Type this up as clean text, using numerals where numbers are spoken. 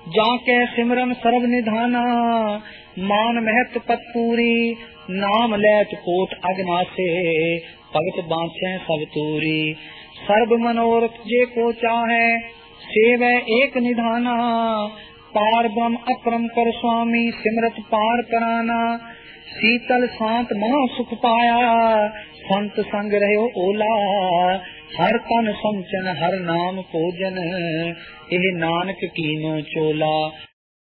जाके सिमरन सर्व निधाना, मान महत पत पूरी, नाम लैत कोट अगनासे, भगत बांछे सब तूरी। सर्व मनोरथ जे को चाहे, सेवै एक निधाना, पार ब्रह्म अपरम कर स्वामी, सिमरत पार कराना। शीतल शांत महा सुख पाया, संत संग रहो ओला, हर तन संचन हर नाम पूजन, एह नानक कीनो चोला।